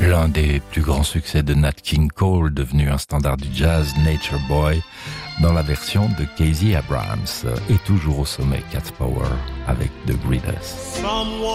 L'un des plus grands succès de Nat King Cole, devenu un standard du jazz, Nature Boy, dans la version de Casey Abrams, et toujours au sommet Cat Power avec The Breeders.